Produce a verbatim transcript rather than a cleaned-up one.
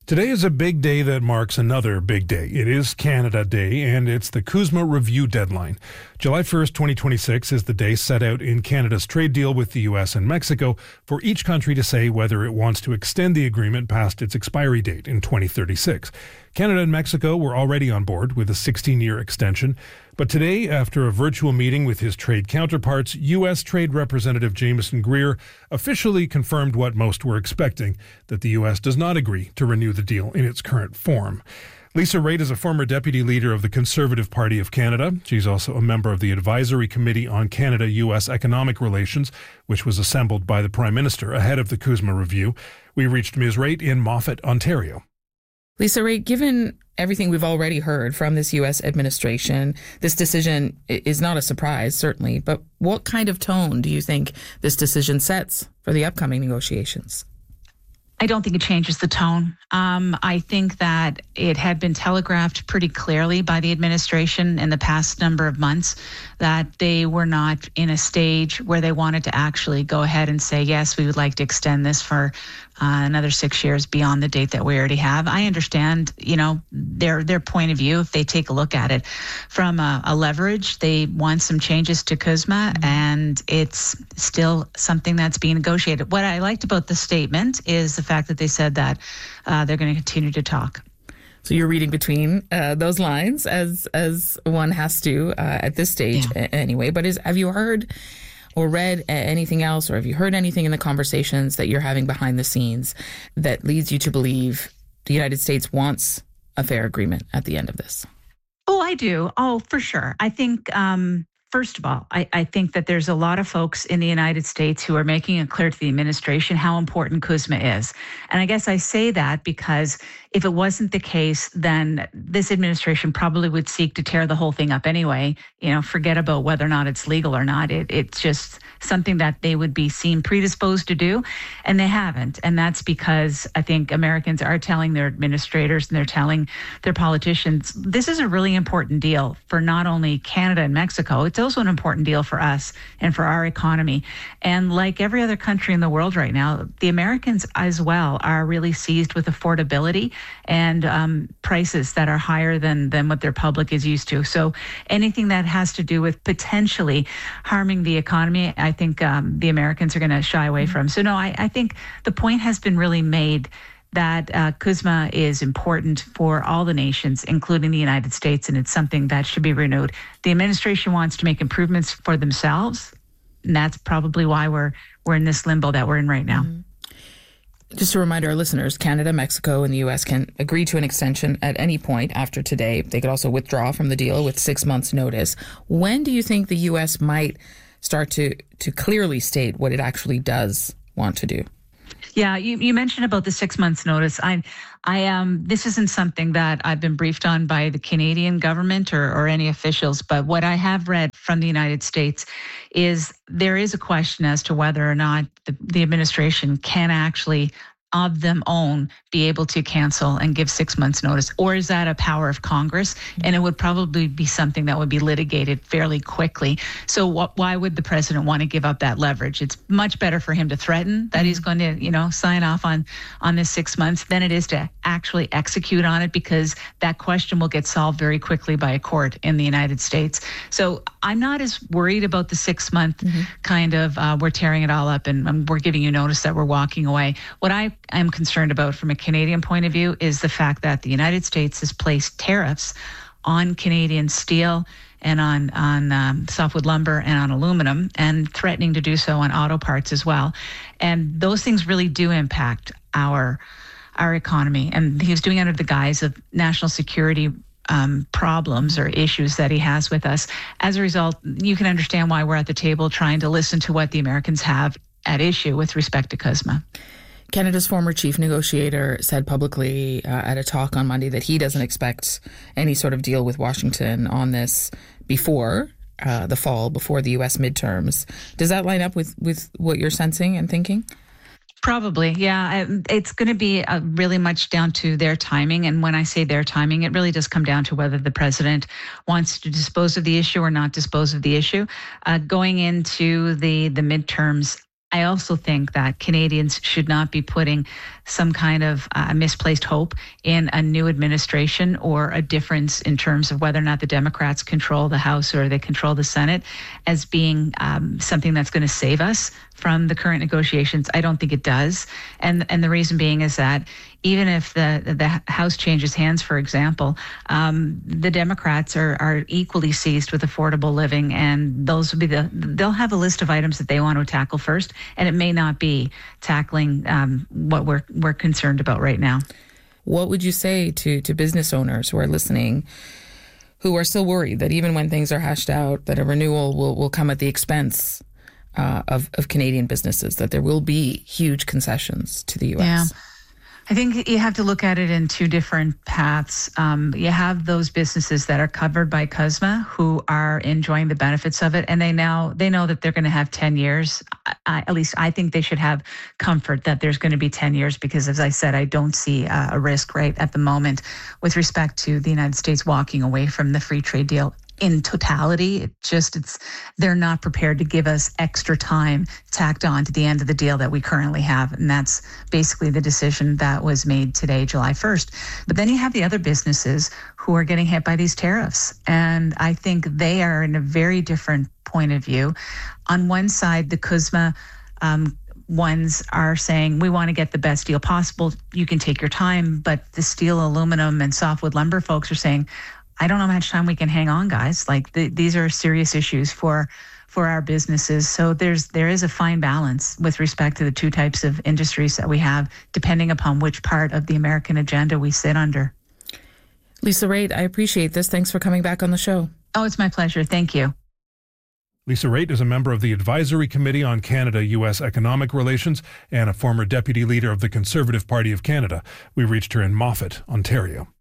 Today is a big day that marks another big day. It is Canada Day, and it's the CUSMA review deadline. July first, twenty twenty-six is the day set out in Canada's trade deal with the U S and Mexico for each country to say whether it wants to extend the agreement past its expiry date in twenty thirty-six. Canada and Mexico were already on board with a sixteen-year extension. But today, after a virtual meeting with his trade counterparts, U S Trade Representative Jamieson Greer officially confirmed what most were expecting, that the U S does not agree to renew the deal in its current form. Lisa Raitt is a former deputy leader of the Conservative Party of Canada. She's also a member of the Advisory Committee on Canada-U S Economic Relations, which was assembled by the Prime Minister ahead of the CUSMA review. We reached Miz Raitt in Moffat, Ontario. Lisa Raitt, given everything we've already heard from this U S administration, this decision is not a surprise, certainly, but what kind of tone do you think this decision sets for the upcoming negotiations? I don't think it changes the tone. Um, I think that it had been telegraphed pretty clearly by the administration in the past number of months that they were not in a stage where they wanted to actually go ahead and say, yes, we would like to extend this for uh, another six years beyond the date that we already have. I understand, you know, their their point of view if they take a look at it. From a, a leverage, they want some changes to CUSMA, mm-hmm. and it's still something that's being negotiated. What I liked about the statement is the fact that they said that uh, they're going to continue to talk. So you're reading between uh, those lines, as as one has to uh, at this stage, yeah. anyway. But is have you heard or read anything else, or have you heard anything in the conversations that you're having behind the scenes that leads you to believe the United States wants a fair agreement at the end of this? Oh, I do. Oh, for sure. I think. Um, First of all, I, I think that there's a lot of folks in the United States who are making it clear to the administration how important CUSMA is. And I guess I say that because if it wasn't the case, then this administration probably would seek to tear the whole thing up anyway. You know, forget about whether or not it's legal or not. It, it's just something that they would be seen predisposed to do, and they haven't. And that's because I think Americans are telling their administrators and they're telling their politicians, this is a really important deal for not only Canada and Mexico, it's also an important deal for us and for our economy. And like every other country in the world right now, the Americans as well are really seized with affordability and um, prices that are higher than, than what their public is used to. So anything that has to do with potentially harming the economy, I think um, the Americans are going to shy away from. So no, I, I think the point has been really made that uh, CUSMA is important for all the nations, including the United States, and it's something that should be renewed. The administration wants to make improvements for themselves, and that's probably why we're we're in this limbo that we're in right now. Mm-hmm. Just to remind our listeners, Canada, Mexico, and the U S can agree to an extension at any point after today. They could also withdraw from the deal with six months' notice. When do you think the U S might start to, to clearly state what it actually does want to do? Yeah, you, you mentioned about the six months notice. I, I um, this isn't something that I've been briefed on by the Canadian government or, or any officials, but what I have read from the United States is there is a question as to whether or not the, the administration can actually of them own be able to cancel and give six months notice, or is that a power of Congress? And it would probably be something that would be litigated fairly quickly. So what, why would the president want to give up that leverage? It's much better for him to threaten that he's going to, you know, sign off on on this six months than it is to actually execute on it, because that question will get solved very quickly by a court in the United States. So I'm not as worried about the six month mm-hmm. kind of uh, we're tearing it all up and um, we're giving you notice that we're walking away. What I am concerned about from a Canadian point of view is the fact that the United States has placed tariffs on Canadian steel and on, on um, softwood lumber and on aluminum, and threatening to do so on auto parts as well. And those things really do impact our our economy. And he was doing it under the guise of national security um, problems or issues that he has with us. As a result, you can understand why we're at the table trying to listen to what the Americans have at issue with respect to CUSMA. Canada's former chief negotiator said publicly uh, at a talk on Monday that he doesn't expect any sort of deal with Washington on this before uh, the fall, before the U S midterms. Does that line up with, with what you're sensing and thinking? Probably, yeah. It's going to be uh, really much down to their timing. And when I say their timing, it really does come down to whether the president wants to dispose of the issue or not dispose of the issue. Uh, going into the, the midterms, I also think that Canadians should not be putting some kind of uh, misplaced hope in a new administration or a difference in terms of whether or not the Democrats control the House or they control the Senate as being um, something that's going to save us from the current negotiations. I don't think it does. And and the reason being is that even if the, the House changes hands, for example, um, the Democrats are, are equally seized with affordable living, and those will be the, they'll have a list of items that they want to tackle first, and it may not be tackling um, what we're we're concerned about right now. What would you say to, to business owners who are listening, who are still worried that even when things are hashed out, that a renewal will, will come at the expense uh, of, of Canadian businesses, that there will be huge concessions to the U S? Yeah. I think you have to look at it in two different paths. Um, you have those businesses that are covered by C U S M A who are enjoying the benefits of it, and they now they know that they're going to have ten years. I, at least I think they should have comfort that there's going to be ten years because, as I said, I don't see uh, a risk right at the moment with respect to the United States walking away from the free trade deal. In totality, it just it's they're not prepared to give us extra time tacked on to the end of the deal that we currently have, and that's basically the decision that was made today, July first. But then you have the other businesses who are getting hit by these tariffs, and I think they are in a very different point of view. On one side, the C U S M A um, ones are saying, we want to get the best deal possible. You can take your time, but the steel, aluminum, and softwood lumber folks are saying, I don't know how much time we can hang on, guys. Like the, these are serious issues for for our businesses. So there's there is a fine balance with respect to the two types of industries that we have, depending upon which part of the American agenda we sit under. Lisa Raitt, I appreciate this. Thanks for coming back on the show. Oh, it's my pleasure. Thank you. Lisa Raitt is a member of the Advisory Committee on Canada-U S Economic Relations and a former deputy leader of the Conservative Party of Canada. We reached her in Moffat, Ontario.